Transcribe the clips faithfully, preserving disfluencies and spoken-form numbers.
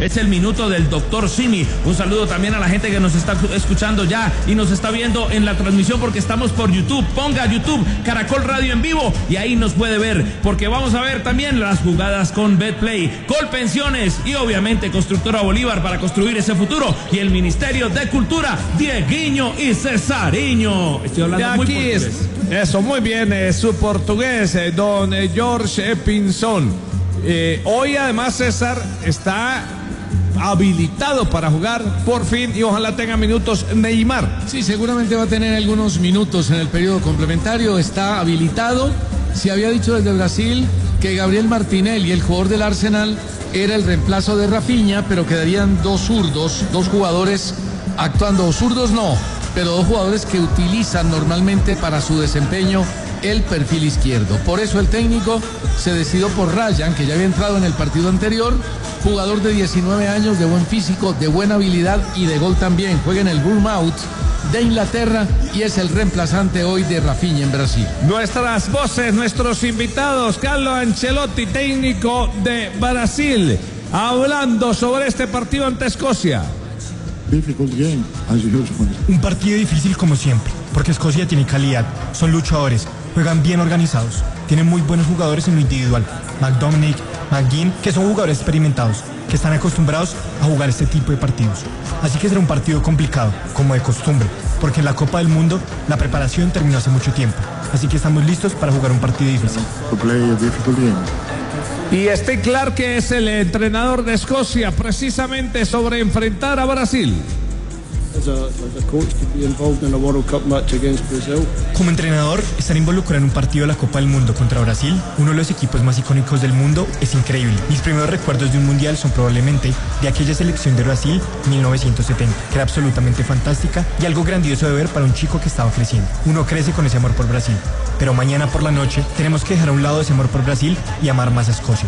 Es el minuto del doctor Simi. Un saludo también a la gente que nos está escuchando ya y nos está viendo en la transmisión porque estamos por YouTube. Ponga YouTube Caracol Radio en vivo y ahí nos puede ver, porque vamos a ver también las jugadas con Betplay, Colpensiones y obviamente Constructora Bolívar para construir ese futuro, y el Ministerio de Cultura, Dieguinho y Cesariño. Estoy hablando y muy aquí portugués. Es, eso, muy bien, eh, su portugués, eh, don eh, Jorge Pinzón. Eh, hoy además César está habilitado para jugar por fin y ojalá tenga minutos Neymar. Sí, seguramente va a tener algunos minutos en el periodo complementario, está habilitado. Se había dicho desde Brasil que Gabriel Martinelli, el jugador del Arsenal, era el reemplazo de Rafinha, pero quedarían dos zurdos, dos jugadores actuando, zurdos no, pero dos jugadores que utilizan normalmente para su desempeño el perfil izquierdo. Por eso el técnico se decidió por Ryan, que ya había entrado en el partido anterior, jugador de diecinueve años, de buen físico, de buena habilidad y de gol también. Juega en el Bournemouth de Inglaterra y es el reemplazante hoy de Rafinha en Brasil. Nuestras voces, nuestros invitados, Carlo Ancelotti, técnico de Brasil, hablando sobre este partido ante Escocia. Un partido difícil como siempre, porque Escocia tiene calidad, son luchadores, juegan bien organizados, tienen muy buenos jugadores en lo individual, McDominay, McGinn, que son jugadores experimentados, que están acostumbrados a jugar este tipo de partidos. Así que será un partido complicado, como de costumbre, porque en la Copa del Mundo la preparación terminó hace mucho tiempo, así que estamos listos para jugar un partido difícil. Y Steve Clarke, que es el entrenador de Escocia, precisamente sobre enfrentar a Brasil. Como entrenador, estar involucrado en un partido de la Copa del Mundo contra Brasil, uno de los equipos más icónicos del mundo, es increíble. Mis primeros recuerdos de un mundial son probablemente de aquella selección de Brasil mil novecientos setenta, que era absolutamente fantástica y algo grandioso de ver para un chico que estaba creciendo. Uno crece con ese amor por Brasil, pero mañana por la noche tenemos que dejar a un lado ese amor por Brasil y amar más a Escocia.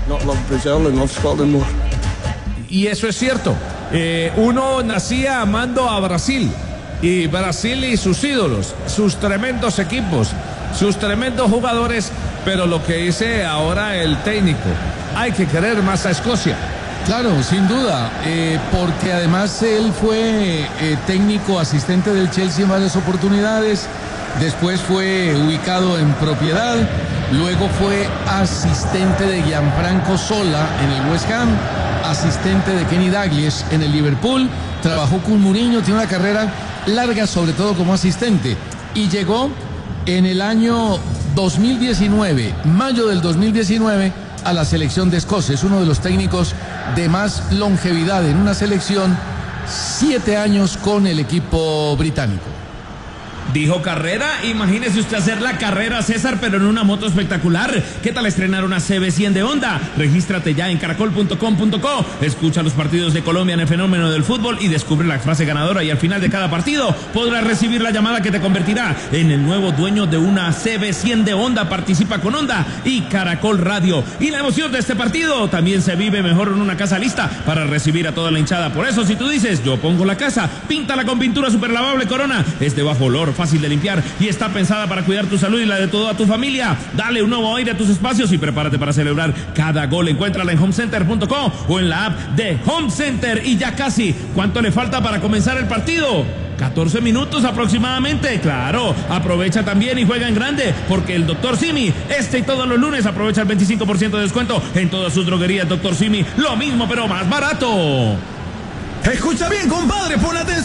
Y eso es cierto. Eh, uno nacía amando a Brasil, y Brasil y sus ídolos, sus tremendos equipos, sus tremendos jugadores, pero lo que dice ahora el técnico, hay que querer más a Escocia. Claro, sin duda, eh, porque además él fue eh, técnico asistente del Chelsea en varias oportunidades, después fue ubicado en propiedad, luego fue asistente de Gianfranco Sola en el West Ham, asistente de Kenny Dalglish en el Liverpool, trabajó con Mourinho, tiene una carrera larga sobre todo como asistente y llegó en el año dos mil diecinueve, mayo del dos mil diecinueve, a la selección de Escocia. Es uno de los técnicos de más longevidad en una selección, siete años con el equipo británico. Dijo carrera, imagínese usted hacer la carrera, César, pero en una moto espectacular. ¿Qué tal estrenar una C B cien de Honda? Regístrate ya en caracol punto com punto co. Escucha los partidos de Colombia en el fenómeno del fútbol y descubre la frase ganadora, y al final de cada partido podrás recibir la llamada que te convertirá en el nuevo dueño de una C B cien de Honda. Participa con Honda y Caracol Radio. Y la emoción de este partido también se vive mejor en una casa lista para recibir a toda la hinchada. Por eso, si tú dices, yo pongo la casa, píntala con pintura superlavable Corona. Es de bajo olor, fácil de limpiar y está pensada para cuidar tu salud y la de toda tu familia. Dale un nuevo aire a tus espacios y prepárate para celebrar cada gol. Encuéntrala en home center punto co o en la app de Home Center. Y ya casi, ¿cuánto le falta para comenzar el partido? catorce minutos aproximadamente. Claro, aprovecha también y juega en grande, porque el doctor Simi, este y todos los lunes, aprovecha el veinticinco por ciento de descuento en todas sus droguerías. doctor Simi, lo mismo pero más barato. Escucha bien, compadre, pon atención.